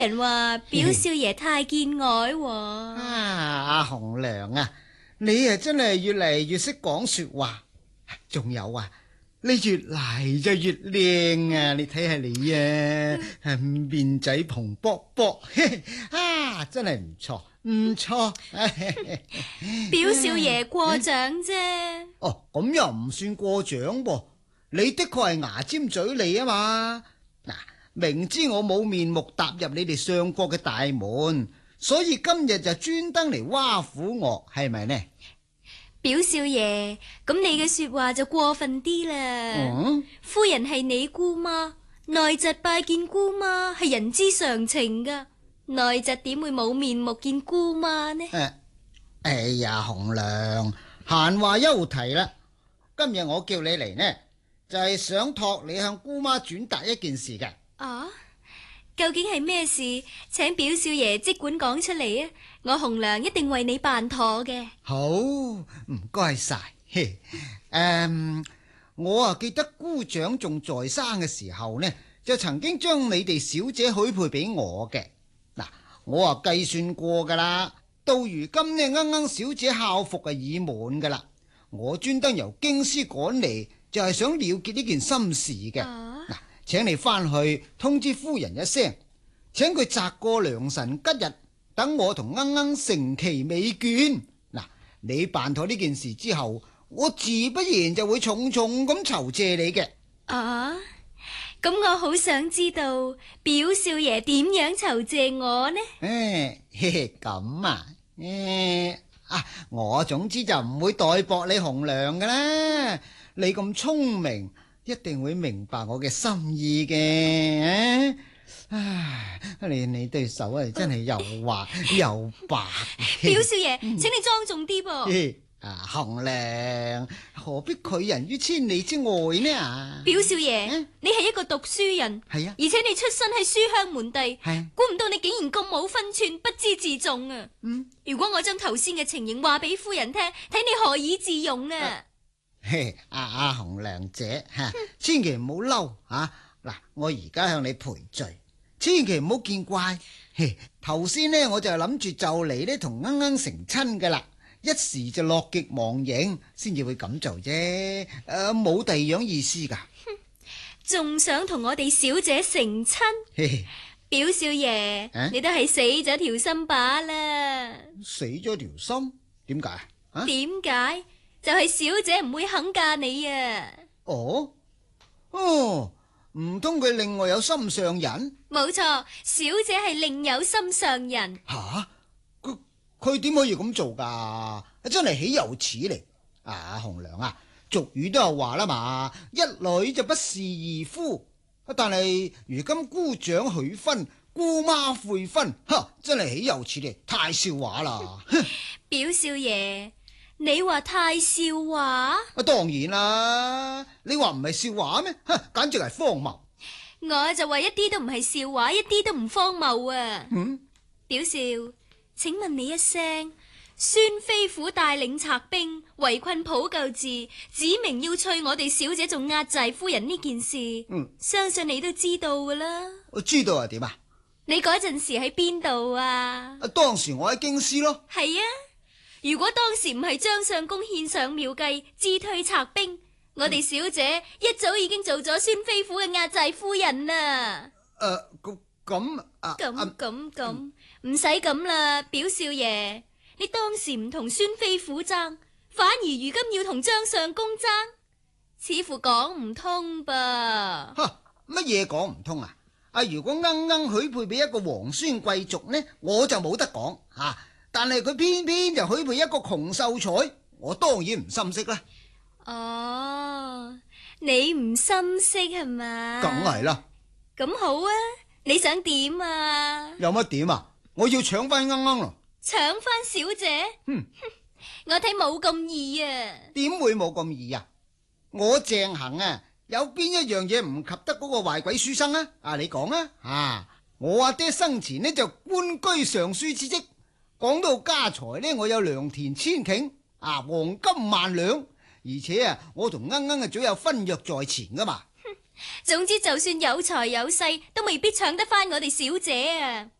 人話表少爺太見外喎。 阿紅娘啊，你啊真係越嚟越識講說話。仲有啊，你越嚟就越靚啊！你睇下你啊，面仔蓬卜卜，真係唔錯唔錯。 表少爺過獎啫。 哦，咁又唔算過獎噃。你的確係牙尖嘴利啊嘛。嗱，明知我冇面目踏入你哋相國嘅大門，所以今日就專登嚟挖苦我，係咪呢？ 表少爺，咁你嘅說話就過分啲啦。夫人係你姑媽，內侄拜見姑媽係人之常情噶，內侄點會冇面目見姑媽呢？ 哎呀，紅娘，閒話休提啦。今日我叫你嚟呢，就係想託你向姑媽轉達一件事嘅。 啊？究竟係咩事？請表少爺即管講出嚟啊！我紅娘一定為你辦妥嘅。 好，唔該晒。我啊記得姑丈仲在生嘅時候呢，就曾經將你哋小姐許配俾我嘅。嗱，我啊計算過噶啦，到如今呢，啱啱小姐孝服啊已滿噶啦。我專登由京師趕嚟，就係想了結呢件心事嘅。嗱，請你翻去通知夫人一聲，請佢擇個良辰吉日，等我同鶯鶯成其美眷。嗱，你辦妥呢件事之後，我自不然就會重重咁酬謝你嘅。 啊，咁我好想知道表少爺點樣酬謝我呢？ 咁我總之就唔會代薄你紅娘㗎啦。你咁聰明，一定會明白我嘅心意嘅。你對手啊，真係又滑又白。 表少爺，請你莊重啲噃。 紅娘，何必拒人於千里之外呢？ 表少爺，你係一個讀書人， 係啊， 而且你出身喺書香門第，估唔到你竟然咁冇分寸，不知自重啊！如果我將頭先嘅情形話俾夫人聽，睇你何以自容啊？ 紅娘姐，千祈唔好嬲吓。嗱，我而家向你賠罪，千祈唔好見怪。頭先呢，我就諗住就嚟呢同鶯鶯成親噶啦。一時就樂極忘形，先至會咁做啫，冇第二樣意思噶。 仲想同我哋小姐成親？表少爺，你都係死咗條心把啦。 死咗條心？點解？ 點解？就係小姐唔會肯嫁你啊！ 唔通佢另外有心上人？ 冇錯，小姐係另有心上人。 佢點可以咁做噶？真係豈有此理！紅娘啊，俗語都有話啦嘛，一女就不是二夫。但係如今姑丈許婚，姑媽悔婚，真係豈有此理，太笑話啦！ 表少爺，你話太笑話？ 當然啦，你話唔係笑話咩？簡直係荒謬。 我就話一啲都唔係笑話，一啲都唔荒謬啊！表少，請問你一聲，孫飛虎帶領賊兵圍困普救寺，指明要娶我哋小姐做壓寨夫人呢件事，相信你都知道噶啦。 我知道係點啊？ 你嗰陣時喺邊度啊？ 當時我喺京師咯。 係啊，如果當時唔係張相公獻上妙計，自退賊兵，我哋小姐一早已經做咗孫飛虎嘅壓寨夫人啦。咁唔使咁啦，表少爺，你當時唔同孫飛虎爭，反而如今要同張相公爭，似乎講唔通噃。 乜嘢講唔通啊？如果鶯鶯許配俾一個皇孫貴族呢，我就冇得講吓。但係佢偏偏就許配一個窮秀才，我當然唔心息啦。 哦，你唔心息係嘛？ 梗係啦。 咁好啊，你想點啊？ 有乜點啊？我要搶翻鶯鶯咯。 搶翻小姐？我睇冇咁易啊。點會冇咁易啊？我鄭恒啊，有邊一樣嘢唔及得嗰個壞鬼書生啊？你講啊？我阿爹生前呢就官居尚書之職，講到家財呢，我有良田千頃，黃金萬兩，而且我同鶯鶯早有婚約在前噶嘛。 總之就算有財有勢，都未必搶得返我哋小姐啊！